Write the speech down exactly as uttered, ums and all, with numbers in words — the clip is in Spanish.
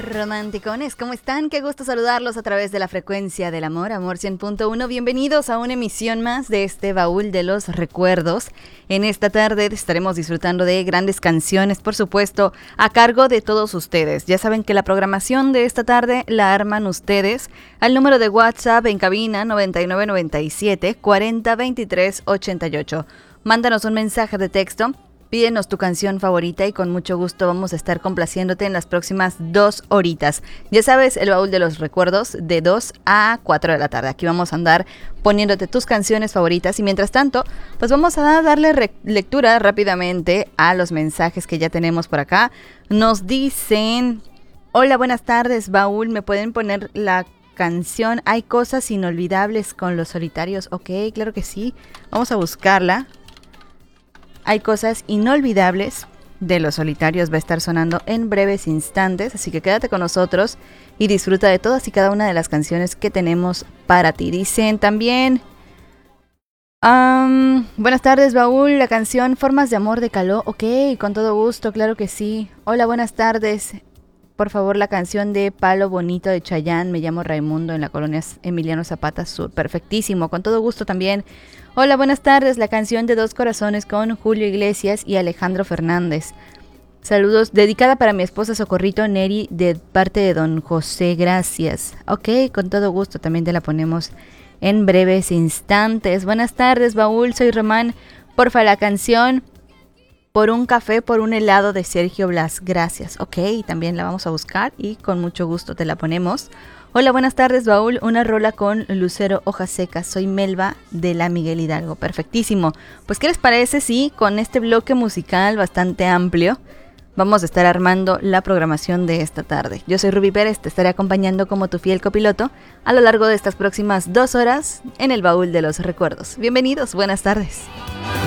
Romanticones, ¿cómo están? Qué gusto saludarlos a través de la frecuencia del amor, Amor cien punto uno. Bienvenidos a una emisión más de este baúl de los recuerdos. En esta tarde estaremos disfrutando de grandes canciones, por supuesto, a cargo de todos ustedes. Ya saben que la programación de esta tarde la arman ustedes al número de WhatsApp en cabina noventa y nueve noventa y siete cuarenta veintitrés ochenta y ocho. Mándanos un mensaje de texto. Pídenos tu canción favorita y con mucho gusto vamos a estar complaciéndote en las próximas dos horitas. Ya sabes, el baúl de los recuerdos de dos a cuatro de la tarde. Aquí vamos a andar poniéndote tus canciones favoritas y mientras tanto, pues vamos a darle re- lectura rápidamente a los mensajes que ya tenemos por acá. Nos dicen, hola, buenas tardes, baúl, ¿me pueden poner la canción Hay cosas inolvidables con Los Solitarios? Ok, claro que sí, vamos a buscarla. Hay cosas inolvidables de Los Solitarios, va a estar sonando en breves instantes, así que quédate con nosotros y disfruta de todas y cada una de las canciones que tenemos para ti. Dicen también, um, buenas tardes, baúl, la canción Formas de Amor de Caló, ok, con todo gusto, claro que sí. Hola, buenas tardes, por favor la canción de Palo Bonito de Chayanne, me llamo Raimundo en la colonia Emiliano Zapata Sur, perfectísimo, con todo gusto también. Hola, buenas tardes, la canción de Dos Corazones con Julio Iglesias y Alejandro Fernández. Saludos, dedicada para mi esposa Socorrito Neri de parte de don José, gracias. Ok, con todo gusto, también te la ponemos en breves instantes. Buenas tardes, baúl, soy Román. Porfa, la canción Por un café, por un helado de Sergio Blas, gracias. Ok, también la vamos a buscar y con mucho gusto te la ponemos. Hola, buenas tardes, baúl, una rola con Lucero Hojas Secas, soy Melba de la Miguel Hidalgo, perfectísimo. Pues, ¿qué les parece si con este bloque musical bastante amplio vamos a estar armando la programación de esta tarde? Yo soy Ruby Pérez, te estaré acompañando como tu fiel copiloto a lo largo de estas próximas dos horas en el baúl de los recuerdos. Bienvenidos, buenas tardes.